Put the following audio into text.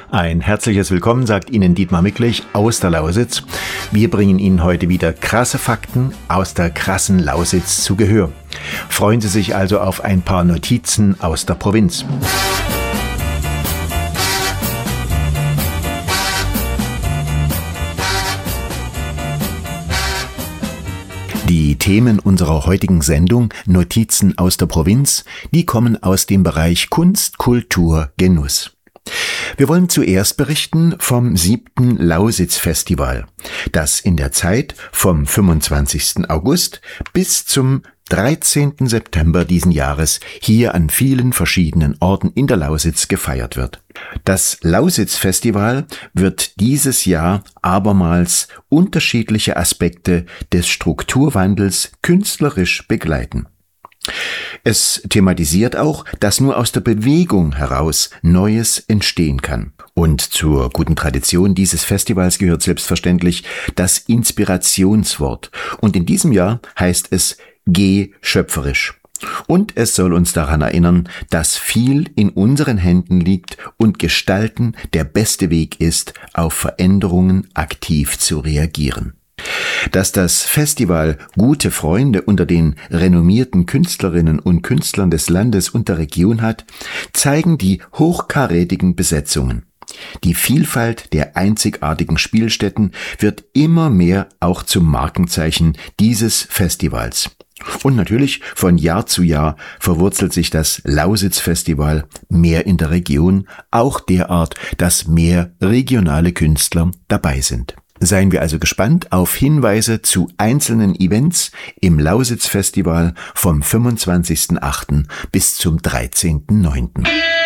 Ein herzliches Willkommen sagt Ihnen Dietmar Micklich aus der Lausitz. Wir bringen Ihnen heute wieder krasse Fakten aus der krassen Lausitz zu Gehör. Freuen Sie sich also auf ein paar Notizen aus der Provinz. Die Themen unserer heutigen Sendung, Notizen aus der Provinz, die kommen aus dem Bereich Kunst, Kultur, Genuss. Wir wollen zuerst berichten vom 7. Lausitz-Festival, das in der Zeit vom 25. August bis zum 13. September diesen Jahres hier an vielen verschiedenen Orten in der Lausitz gefeiert wird. Das Lausitz-Festival wird dieses Jahr abermals unterschiedliche Aspekte des Strukturwandels künstlerisch begleiten. Es thematisiert auch, dass nur aus der Bewegung heraus Neues entstehen kann. Und zur guten Tradition dieses Festivals gehört selbstverständlich das Inspirationswort. Und in diesem Jahr heißt es Geh schöpferisch. Und es soll uns daran erinnern, dass viel in unseren Händen liegt und Gestalten der beste Weg ist, auf Veränderungen aktiv zu reagieren. Dass das Festival gute Freunde unter den renommierten Künstlerinnen und Künstlern des Landes und der Region hat, zeigen die hochkarätigen Besetzungen. Die Vielfalt der einzigartigen Spielstätten wird immer mehr auch zum Markenzeichen dieses Festivals. Und natürlich von Jahr zu Jahr verwurzelt sich das Lausitz-Festival mehr in der Region, auch derart, dass mehr regionale Künstler dabei sind. Seien wir also gespannt auf Hinweise zu einzelnen Events im Lausitz-Festival vom 25.08. bis zum 13.09.